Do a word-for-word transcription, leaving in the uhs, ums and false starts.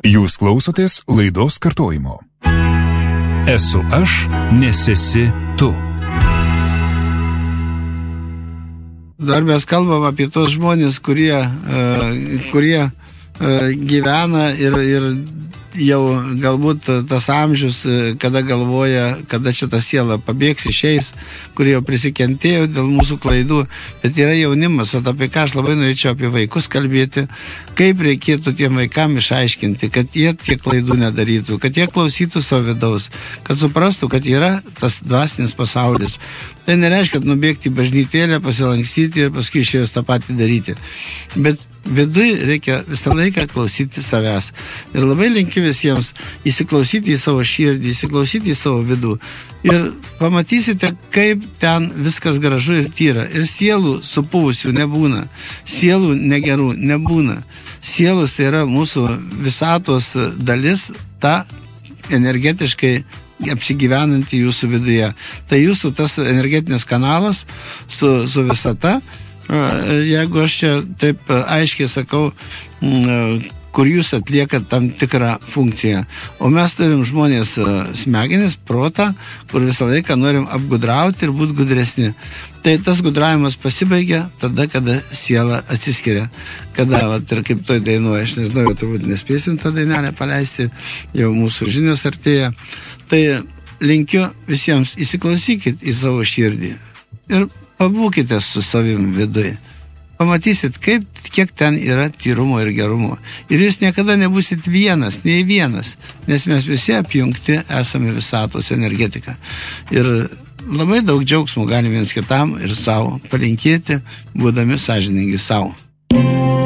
Jūs klausotės laidos kartojimo. Esu aš, nes esi tu. Dar mes kalbam apie tos žmonės, kurie, uh, kurie uh, gyvena ir, ir jau galbūt tas amžius, kada galvoja, kada čia ta siela pabėgs, išeis, kurie jau prisikentėjo dėl mūsų klaidų, bet yra jaunimas, o apie ką aš labai norėčiau apie vaikus kalbėti, kaip reikėtų tiem vaikam išaiškinti, kad jie tiek klaidų nedarytų, kad jie klausytų savo vidaus, kad suprastų, kad yra tas dvasinis pasaulis. Tai nereiškia, kad nubėgti į bažnytėlę, pasilankstyti ir paskui išėjus tą patį daryti. Bet vidui reikia visą laiką klausyti savęs. Ir labai linkiu visiems įsiklausyti į savo širdį, įsiklausyti į savo vidų. Ir pamatysite, kaip ten viskas gražu ir tyra. Ir sielų supuvusių nebūna. Sielų negerų nebūna. Sielos tai yra mūsų visatos dalis, ta energetiškai apsigyvenanti jūsų viduje. Tai jūsų tas energetinis kanalas su, su visata. Jeigu aš čia taip aiškiai sakau, kur jūs atliekat tam tikrą funkciją. O mes turim žmonės smegenis, protą, kur visą laiką norim apgudrauti ir būti gudresni. Tai tas gudravimas pasibaigia tada, kada siela atsiskiria. Kada, vat, ir kaip toj dainuoja, aš nežinau, jau turbūt nespėsim tą dainelę paleisti, jau mūsų žinios artėja. Tai linkiu visiems, įsiklausykit į savo širdį ir pabūkite su savim viduje. Pamatysit, kaip, kiek ten yra tyrumo ir gerumo. Ir jūs niekada nebusit vienas, nei vienas, nes mes visi apjungti esame visatos energetiką. Ir labai daug džiaugsmų galime viens kitam ir savo palinkėti, būdami sąžiningi savo.